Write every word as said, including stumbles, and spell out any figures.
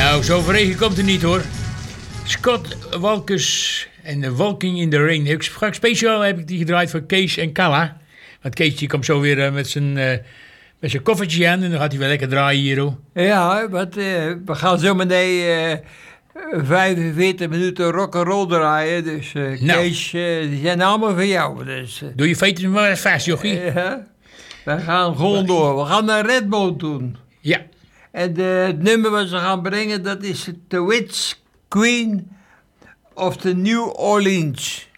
Nou, zoveel regen komt er niet hoor. Scott Walkers en The Walking in the Rain. Heb ik straks speciaal heb ik die gedraaid voor Kees en Kalla. Want Kees die komt zo weer uh, met zijn uh, met zijn koffertje aan en dan gaat hij wel lekker draaien hier hoor. Ja, want uh, we gaan zo meteen uh, vijfenveertig minuten rock'n'roll draaien. Dus uh, nou. Kees, uh, die zijn allemaal voor jou. Dus, uh, Doe je feiten maar vast, jochie. Uh, ja, we gaan gewoon door. We gaan naar Redmond doen. Ja. En uh, het nummer wat ze gaan brengen, dat is The Witch Queen of the New Orleans.